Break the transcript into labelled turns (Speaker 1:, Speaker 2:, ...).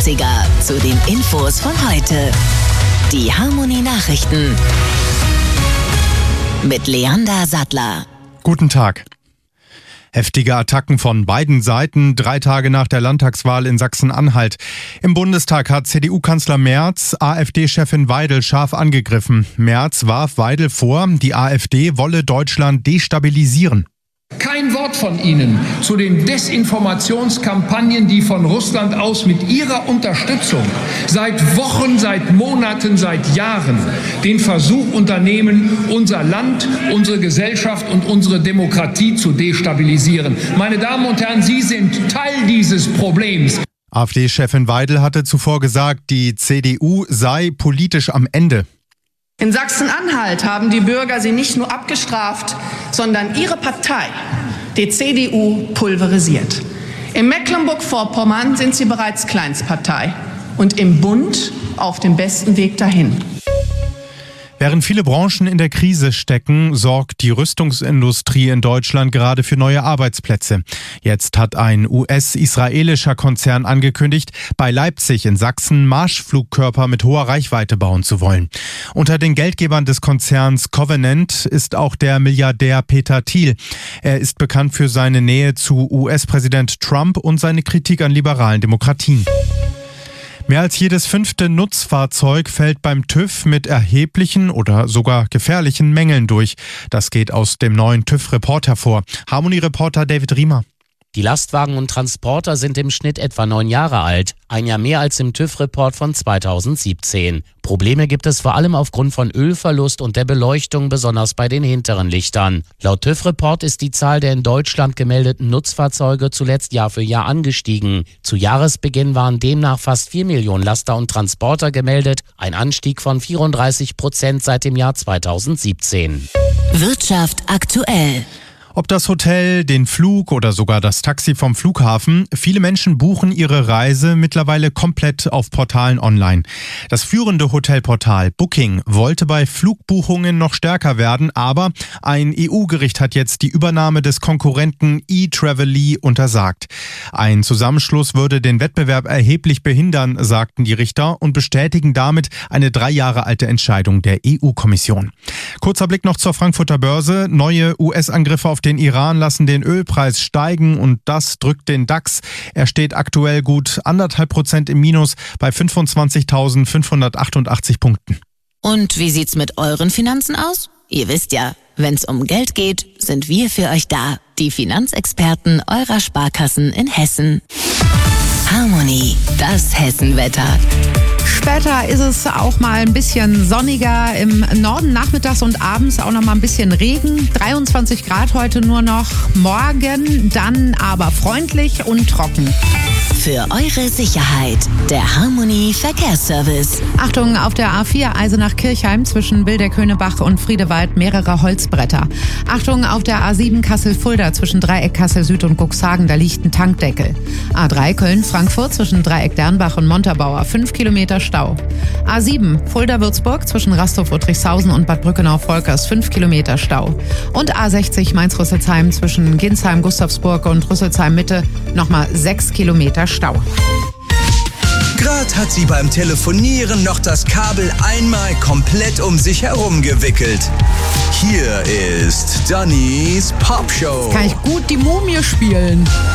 Speaker 1: Aufreger zu den Infos von heute. Die Harmony Nachrichten mit Leander Sattler.
Speaker 2: Guten Tag. Heftige Attacken von beiden Seiten, 3 Tage nach der Landtagswahl in Sachsen-Anhalt. Im Bundestag hat CDU-Kanzler Merz AfD-Chefin Weidel scharf angegriffen. Merz warf Weidel vor, die AfD wolle Deutschland destabilisieren.
Speaker 3: Kein Wort von Ihnen zu den Desinformationskampagnen, die von Russland aus mit Ihrer Unterstützung seit Wochen, seit Monaten, seit Jahren den Versuch unternehmen, unser Land, unsere Gesellschaft und unsere Demokratie zu destabilisieren. Meine Damen und Herren, Sie sind Teil dieses Problems.
Speaker 2: AfD-Chefin Weidel hatte zuvor gesagt, die CDU sei politisch am Ende.
Speaker 4: In Sachsen-Anhalt haben die Bürger sie nicht nur abgestraft, sondern ihre Partei, die CDU, pulverisiert. In Mecklenburg-Vorpommern sind sie bereits Kleinstpartei und im Bund auf dem besten Weg dahin.
Speaker 2: Während viele Branchen in der Krise stecken, sorgt die Rüstungsindustrie in Deutschland gerade für neue Arbeitsplätze. Jetzt hat ein US-israelischer Konzern angekündigt, bei Leipzig in Sachsen Marschflugkörper mit hoher Reichweite bauen zu wollen. Unter den Geldgebern des Konzerns Covenant ist auch der Milliardär Peter Thiel. Er ist bekannt für seine Nähe zu US-Präsident Trump und seine Kritik an liberalen Demokratien. Mehr als jedes 5. Nutzfahrzeug fällt beim TÜV mit erheblichen oder sogar gefährlichen Mängeln durch. Das geht aus dem neuen TÜV-Report hervor. Harmony-Reporter David Riemer.
Speaker 5: Die Lastwagen und Transporter sind im Schnitt etwa 9 Jahre alt, ein Jahr mehr als im TÜV-Report von 2017. Probleme gibt es vor allem aufgrund von Ölverlust und der Beleuchtung, besonders bei den hinteren Lichtern. Laut TÜV-Report ist die Zahl der in Deutschland gemeldeten Nutzfahrzeuge zuletzt Jahr für Jahr angestiegen. Zu Jahresbeginn waren demnach fast 4 Millionen Laster und Transporter gemeldet, ein Anstieg von 34% seit dem Jahr 2017.
Speaker 1: Wirtschaft aktuell.
Speaker 2: Ob das Hotel, den Flug oder sogar das Taxi vom Flughafen, viele Menschen buchen ihre Reise mittlerweile komplett auf Portalen online. Das führende Hotelportal Booking wollte bei Flugbuchungen noch stärker werden, aber ein EU-Gericht hat jetzt die Übernahme des Konkurrenten eTraveli untersagt. Ein Zusammenschluss würde den Wettbewerb erheblich behindern, sagten die Richter und bestätigen damit eine 3 Jahre alte Entscheidung der EU-Kommission. Kurzer Blick noch zur Frankfurter Börse. Neue US-Angriffe auf den Iran lassen den Ölpreis steigen und das drückt den DAX. Er steht aktuell gut 1,5% im Minus bei 25.588 Punkten.
Speaker 1: Und wie sieht's mit euren Finanzen aus? Ihr wisst ja, wenn's um Geld geht, sind wir für euch da. Die Finanzexperten eurer Sparkassen in Hessen. Harmony, das Hessenwetter.
Speaker 6: Später ist es auch mal ein bisschen sonniger. Im Norden nachmittags und abends auch noch mal ein bisschen Regen. 23 Grad heute nur noch. Morgen dann aber freundlich und trocken.
Speaker 1: Für eure Sicherheit, der Harmony Verkehrsservice.
Speaker 6: Achtung, auf der A4 Eisenach-Kirchheim zwischen Bilderköhnebach und Friedewald mehrere Holzbretter. Achtung, auf der A7 Kassel-Fulda zwischen Dreieck Kassel-Süd und Cuxhagen, da liegt ein Tankdeckel. A3 Köln-Frankfurt zwischen Dreieck Dernbach und Montabaur, 5 Kilometer Stau. A7 Fulda-Würzburg zwischen Rastow-Friedrichshausen und Bad Brückenau-Volkers, 5 Kilometer Stau. Und A60 Mainz-Rüsselsheim zwischen Ginsheim-Gustavsburg und Rüsselsheim-Mitte, nochmal 6 Kilometer Stau.
Speaker 7: Gerade hat sie beim Telefonieren noch das Kabel einmal komplett um sich herum gewickelt. Hier ist Dannys Popshow.
Speaker 6: Kann ich gut die Mumie spielen.